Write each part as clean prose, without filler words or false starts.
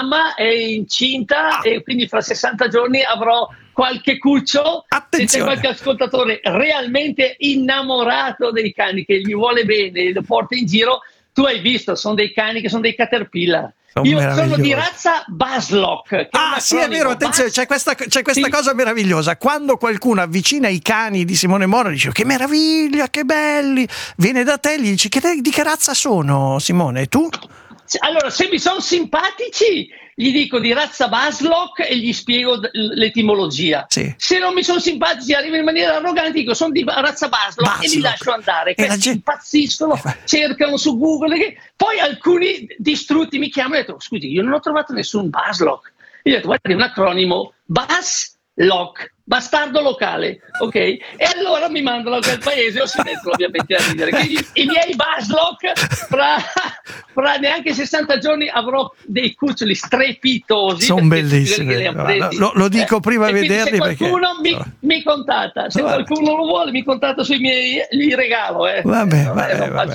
mamma è incinta e quindi fra 60 giorni avrò qualche cuccio. Se c'è qualche ascoltatore realmente innamorato dei cani, che gli vuole bene, lo porta in giro, tu hai visto, sono dei cani che sono dei caterpillar. Io sono di razza Baslock. Sì, è vero, attenzione, c'è questa cosa meravigliosa. Quando qualcuno avvicina i cani di Simone Moro, dice: che meraviglia, che belli, viene da te, gli dici: di che razza sono, Simone? E tu? Allora, se mi sono simpatici, gli dico di razza Baslock e gli spiego l'etimologia. Sì. Se non mi sono simpatici, arrivo in maniera arrogante, dico sono di razza Baslock e li lascio andare. Questi impazziscono, cercano su Google. Poi alcuni distrutti mi chiamano e ho detto: scusi, io non ho trovato nessun Baslock. Io ho detto: guarda, è un acronimo, Baslock, bastardo locale, ok? E allora mi mandano a quel paese, ho sentito ovviamente a ridere. I miei Baslock fra neanche 60 giorni avrò dei cuccioli strepitosi. Sono bellissimi. Lo dico prima a vederli. Se qualcuno mi contatta, se qualcuno lo vuole, mi contatta sui miei, gli regalo. Vabbè.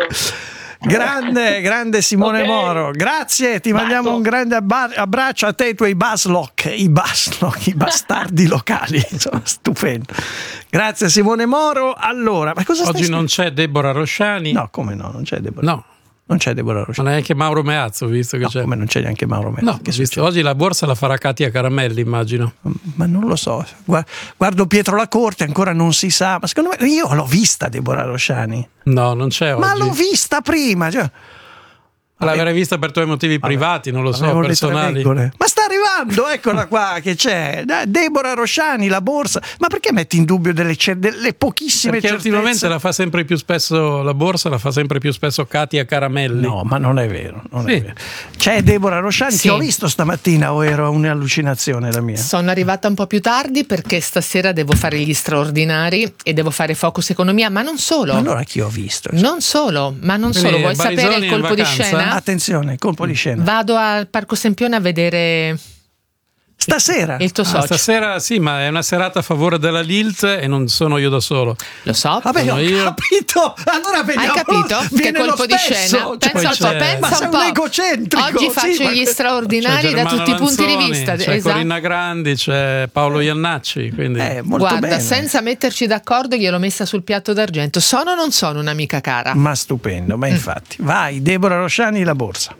Grande Simone Moro, grazie, ti mandiamo un grande abbraccio a te e i tuoi Baslock, i bastardi locali, insomma, stupendo. Grazie Simone Moro. Allora, ma cosa oggi non c'è Deborah Rosciani? No, come no, non c'è Deborah. No. Non c'è Deborah Rosciani. Ma neanche Mauro Meazzo, visto che c'è. Come non c'è neanche Mauro Meazzo? No, visto, oggi la borsa la farà Katia Caramelli, immagino. Ma non lo so. Guardo Pietro La Corte, ancora non si sa. Ma secondo me io l'ho vista Deborah Rosciani. No, non c'è oggi. Ma l'ho vista prima. L'avrei vista per tuoi motivi privati, non lo so, personali. Ma sta arrivando, eccola qua che c'è. Deborah Rosciani, la borsa. Ma perché metti in dubbio delle pochissime perché certezze? ultimamente la fa sempre più spesso la borsa, la fa sempre più spesso Katia Caramelli. No, ma non è vero. È vero. C'è Deborah Rosciani, sì. Ti ho visto stamattina o era un'allucinazione la mia? Sono arrivata un po' più tardi perché stasera devo fare gli straordinari e devo fare Focus Economia, ma non solo. Ma allora chi ho visto? Non solo. Vuoi sapere il colpo di scena? Attenzione, colpo di scena. Vado al Parco Sempione a vedere stasera il tuo socio. Stasera sì, ma è una serata a favore della Lilt e non sono io da solo. Lo so. Vabbè, ho capito. Allora vediamo. Hai capito? Che colpo di scena? Pensa un po'. Egocentrico. Oggi faccio gli straordinari da tutti i punti di vista. C'è Corinna Grandi, c'è Paolo Iannacci. Quindi. Guarda, bene. Senza metterci d'accordo, gliel'ho messa sul piatto d'argento. Sono o non sono un'amica cara? Ma stupendo, ma infatti. Vai, Deborah Rosciani, la borsa.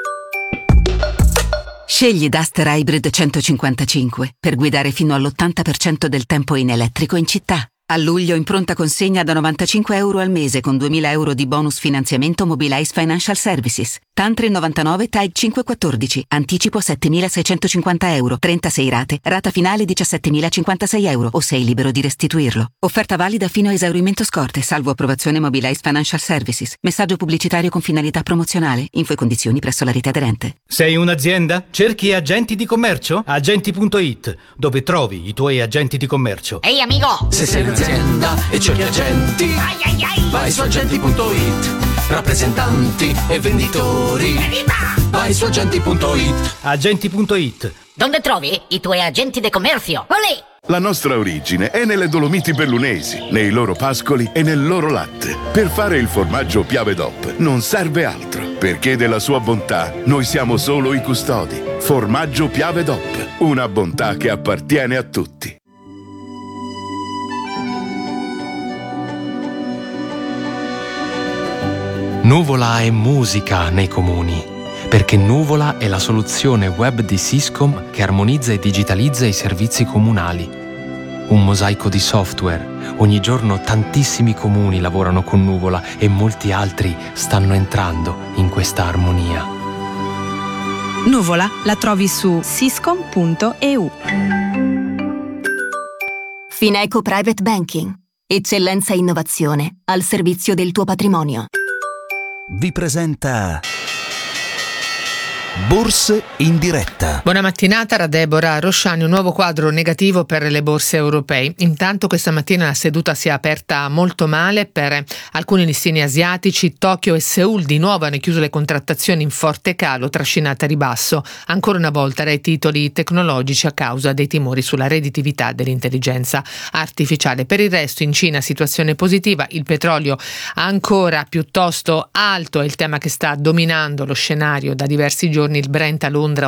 Scegli Duster Hybrid 155 per guidare fino all'80% del tempo in elettrico in città. A luglio in pronta consegna da €95 al mese con 2.000 euro di bonus finanziamento Mobilize Financial Services. TAN 399 TAG 514. Anticipo €7.650. 36 rate. Rata finale €17.056 o sei libero di restituirlo. Offerta valida fino a esaurimento scorte, salvo approvazione Mobilize Financial Services. Messaggio pubblicitario con finalità promozionale. Info e condizioni presso la rete aderente. Sei un'azienda? Cerchi agenti di commercio? Agenti.it, dove trovi i tuoi agenti di commercio. Ehi amico! Se sei un'azienda e cerchi agenti, vai su agenti.it. Rappresentanti e venditori, vai su agenti.it. Agenti.it. Dove trovi i tuoi agenti di commercio? Olè! La nostra origine è nelle Dolomiti Bellunesi, nei loro pascoli e nel loro latte. Per fare il formaggio Piave DOP non serve altro, perché della sua bontà noi siamo solo i custodi. Formaggio Piave DOP, una bontà che appartiene a tutti. Nuvola è musica nei comuni, perché Nuvola è la soluzione web di Syscom che armonizza e digitalizza i servizi comunali. Un mosaico di software. Ogni giorno tantissimi comuni lavorano con Nuvola e molti altri stanno entrando in questa armonia. Nuvola la trovi su syscom.eu. Fineco Private Banking. Eccellenza e innovazione al servizio del tuo patrimonio. Vi presenta Borse in diretta. Buona mattinata da Deborah Rosciani. Un nuovo quadro negativo per le borse europee. Intanto questa mattina la seduta si è aperta molto male per alcuni listini asiatici. Tokyo e Seoul di nuovo hanno chiuso le contrattazioni in forte calo, trascinate a ribasso ancora una volta dai titoli tecnologici a causa dei timori sulla redditività dell'intelligenza artificiale. Per il resto in Cina situazione positiva, il petrolio ancora piuttosto alto è il tema che sta dominando lo scenario da diversi giorni. Il Brent a Londra